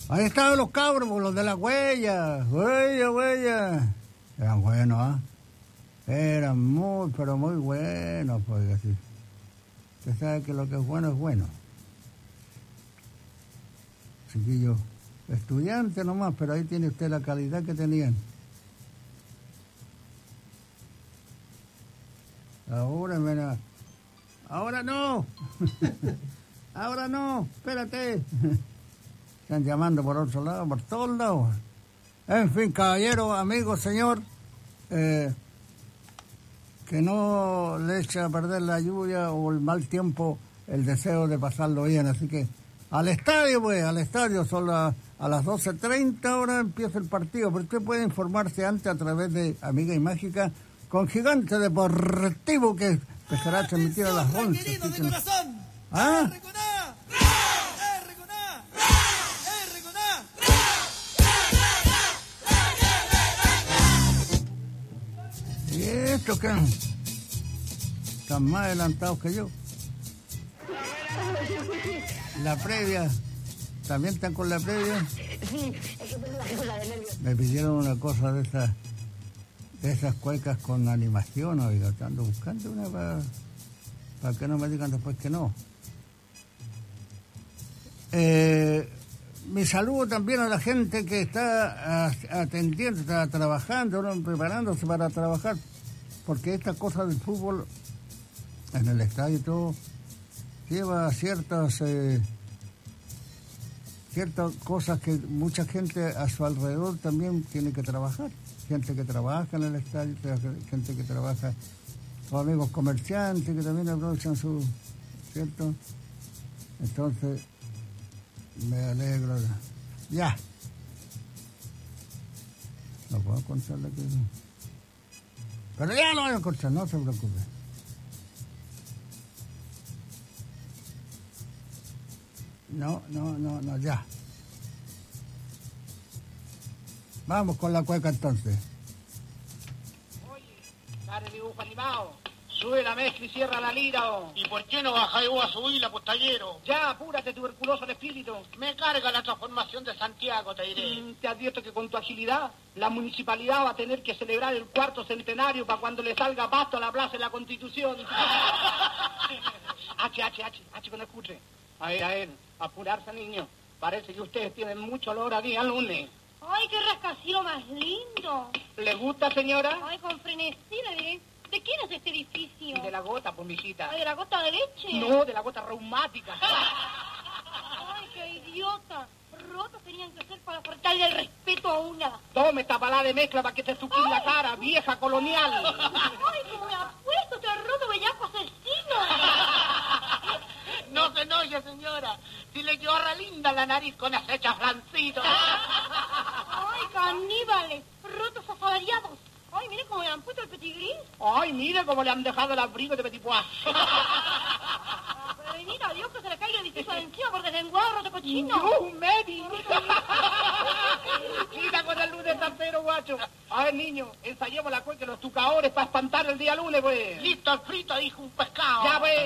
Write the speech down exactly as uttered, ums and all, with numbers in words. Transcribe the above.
Ahí estaban los cabros, los de la huella, huella, huella. Eran buenos, ¿ah? ¿eh? Eran muy, pero muy buenos, pues así. Usted sabe que lo que es bueno es bueno. Chiquillo, estudiante nomás, pero ahí tiene usted la calidad que tenían. Ahora, mira, ahora no, ahora no, espérate. Están llamando por otro lado, por todos lados. En fin, caballero, amigo, señor, eh, que no le eche a perder la lluvia o el mal tiempo el deseo de pasarlo bien. Así que al estadio, pues, al estadio, son la, a las doce treinta ahora empieza el partido. Pero usted puede informarse antes a través de Amiga y Mágica con Gigante Deportivo, que empezará a transmitir a las once. ¿Ah? Y estos que están más adelantados que yo. La previa, también están con la previa. Me pidieron una cosa de esas, de esas cuecas con animación, oiga, ando buscando una para, para que no me digan después que no. Eh, mi saludo también a la gente que está atendiendo, está trabajando, ¿no? Preparándose para trabajar, porque esta cosa del fútbol en el estadio y todo lleva ciertas eh, ciertas cosas que mucha gente a su alrededor también tiene que trabajar. Gente que trabaja en el estadio, gente que trabaja con amigos comerciantes que también aprovechan su, ¿cierto? Entonces me alegro. Ya. No puedo contarle que... Pero ya lo voy a contar, no se preocupe. No, no, no, no, ya. Vamos con la cueca entonces. Oye, dale dibujo animado. Sube la mezcla y cierra la lira. Oh. ¿Y por qué no bajáis vos a subirla, postallero? Ya, apúrate, tuberculoso de espíritu. Me carga la transformación de Santiago, te diré. Mm, te advierto que con tu agilidad, la municipalidad va a tener que celebrar el cuarto centenario para cuando le salga pasto a la plaza de la Constitución. H, H, H, H con el cutre. A ver, a ver, apurarse, niño. Parece que ustedes tienen mucho olor a día lunes. ¡Ay, qué rascacielo más lindo! ¿Le gusta, señora? Ay, con frenesí le diré. ¿De quién es este edificio? De la gota, pues, mijita. Ay, ¿de la gota de leche? No, de la gota reumática. Ay, qué idiota. Rotos tenían que ser para faltarle el respeto a una. Tome esta palada de mezcla para que te suquille la cara, vieja colonial. Ay, cómo me ha puesto este roto bellaco asesino. No se enoje, señora. Si le quedó re linda la nariz con acecha flancito. Ay, caníbales, rotos asalariados. Ay, mire cómo le han puesto el petit gris. Ay, mire cómo le han dejado el abrigo de petit pois. Pero mira, Dios, que se le caiga el edificio de encima porque se enguarro de cochino. ¡No, un Medi! Quita con el lunes tampero, guacho. A ver, niño, ensayemos la cueca de los tucadores para espantar el día lunes, pues. Listo, el frito, dijo un pescado. Ya, pues.